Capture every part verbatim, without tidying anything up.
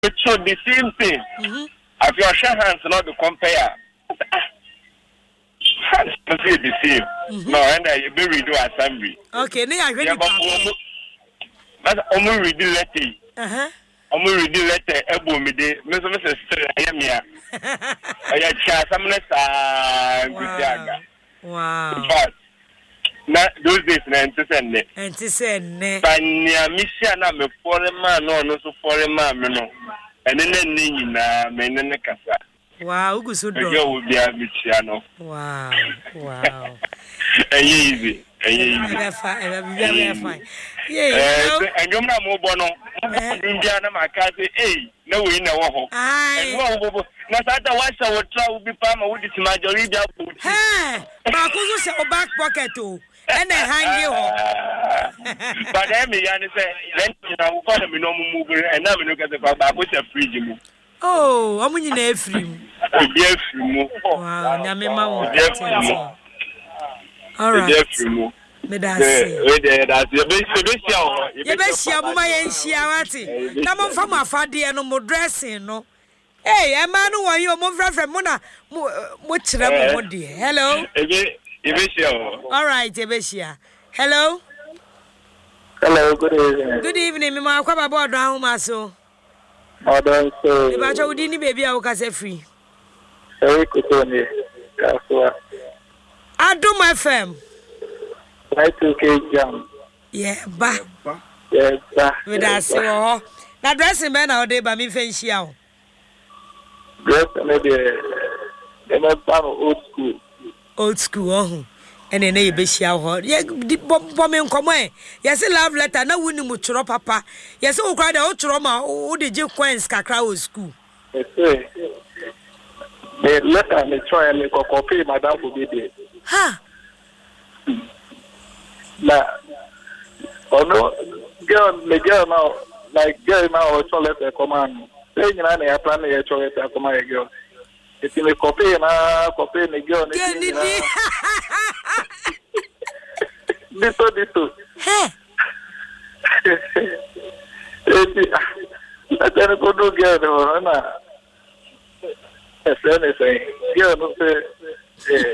It should the same thing. Mm-hmm. If you share hands, not to compare. Hands to see the same. Mm-hmm. No, and I be redo assembly. Okay, now I read it. But I'm read the letter. Uh huh. I'm read the letter. Ebo me de. Me so me say straight. I am here. I am chat. I'm not sa good. Wow. But na those days na antisenne. Antisenne. Banya mission na me foreign man no no so foreign man me no. Ene ne nyina me ne ne kasa. Wow, ugu so do. You will be a bichia no. Wow. Wow. Easy. Easy. Very fine. Very fine. Yeah. Eh, and you na mo bono. India na makase eh na we na wo ho. Ai. Na sata washa wo try ubi pa ma wudi timajori bia bu. Eh, ba ko so se o back pocket o. Ene hangi ho. But dem ya ni say then na wo fa me no mu mu and na me no kase ba ba ko se fridge mu. Oh, omu nyina efiri mu. Obi efiri mu. Wow, nyame ma wo. All right. Efiri mu. Me da se. We dey da se. Be be sia o. Ye be sia mo ma ye nhia wati. Na mo fa mo afade no mo dressing no. Hey, e ma no wo yo mo frafra mo na mo mo kire mo mo de. Hello. Ebe ebe sia o. All right, ebe sia. Hello. Hello, good evening. Good evening, me ma kwa baba odo ahoma so. Odo so. E ba cha udi ni baby a wo ka se free. Hey, kutoni. Kaswa. Adom F M. Right to K jam. Yeah, ba. Yeah, ba. We da se wo. Na dressing be na o de ba mi fe nhia o. Dress na de. Dem ba old school. Old school oh. Ene na ye be hia ho. Ye bo me nkomo e. Ye se love letter na wuni mu choro papa. Ye se wo kra da o choro ma o de je coins kakra o school. Yes, sir. The letter me try and me copy madam for be there. Ha. Na. Oh no, girl, me girl now, like girl now o chole letter command. Say nyina na ya plan ya chole letter command girl. If me copy na copy me girl na. Ni ni. Dito dito. He. Eh. Ata ko do girl no na. Ese ne say. Girl no say eh.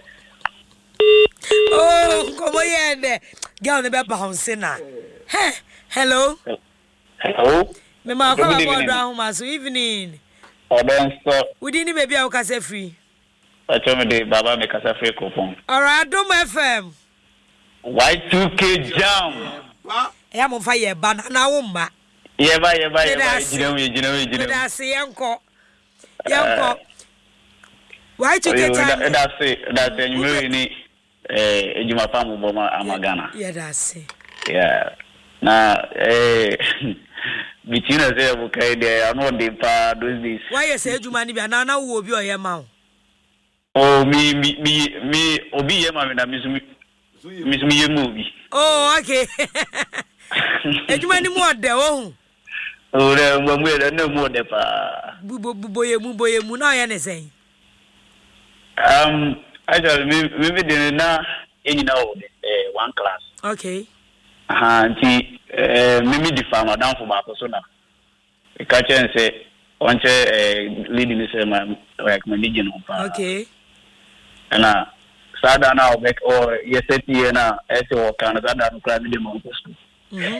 Oh, como yende. Girl ne be bounce na. He. Hello. Hello. Me ma kwa ba do ahoma so evening. Odo so. Udi ni baby a wo ka se free. Acho me de baba me ka se free coupon. Alright, Adom F M. Y two K jam. Ya mo fa ye ba na wo mba. Ye ba ye ba ye ba jina we jina we jina. Da se yanko. Yanko. Y two K jam. Da se da se nyume ni eh ejuma fa mo boma amagana. Yeah, da se. Yeah. Na eh bitina ze bu kai de ano de pa those days. Why you say ejuma ni bia na na wo obi oye ma o. Oh mi mi mi obi ye ma me na mi Miss me movie. Oh, okay. Ejuma ni mo de wo hu. Oh, le mo mo de no mo de pa. Bubo bubo ye mu boye mu na ya ne sen. Um, actually me me de na enyina o eh one class. Okay. Aha, nti eh me me di farmer down for back so na. E ka chen say on che eh leading me say my like my region on pa. Okay. Na sada na obek or yeseti na ese wakana sada no kra de mo school. Mhm.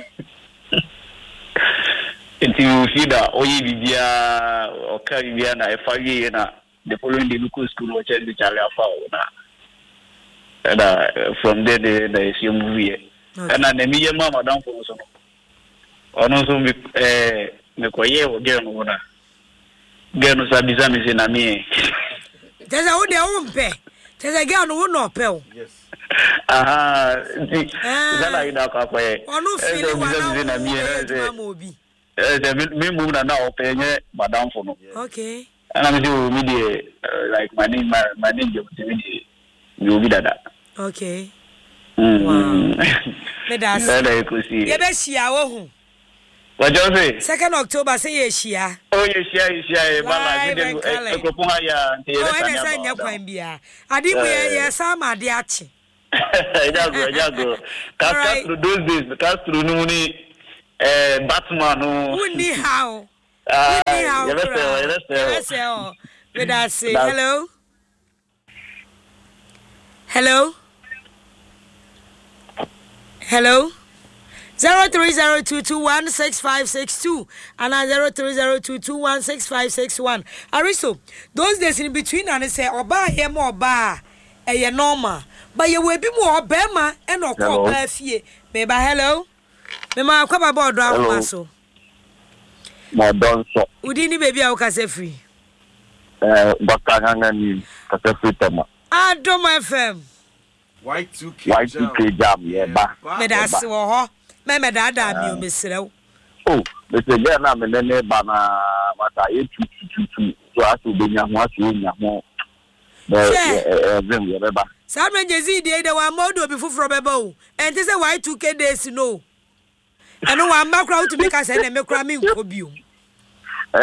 Until you see that oyi bibia o ka bibia na e fagi na the following day local school which is the Charlie Afa na. And uh, from there the the is your movie. And na me ye mama down for so. Ono so me eh me koye o ge no na. Ge no sabi zami se na me. Teza wo de wo mpe. Teza ge no wo no pe o. Yes. Aha, ti zala ida kwa kwa ye. Ono fili wa na me eh me me na na o pe nye madam for no. Okay. And I'm do media like my name my, my name you you be that. Okay. Mm. Wow. Me da say. That you see. Ye be hia wo hu. What you say? second October say ye hia. Oh ye hia ye hia e bala we dey e ko pon ya nte ye oh e say nya kwan bia. Ade mu ye ye sa ma ade achi. Jago jago. Castro those days Castro no ni eh Batman no. Wuni how? Ah, yes, sir. Yes, sir. With us, hello. Hello. Hello. Zero three zero two two one six five six two and zero three zero two two one six five six one. Ariso, those days in between and say oba here more bar, a normal, but you will be more bema and no call fie. Maybe hello. Mema kwaba board drama so. Mo don so. Udini baby a okase free. Eh, Doctor Ngani kase free tema. Adom F M. Y two K Y two K jam yeah ba. Me da se wo ho. Me me da da mi o mesrew. Oh, me say yeah na me ne ba na mata e tu tu tu so aso be nya ho aso nya ho. Eh eh zem ye ba. Sa me jezi die de wa modo bi fufuro beba o. Enti say Y two K days no. Eno wa makra utu make us na me kra me nko biom.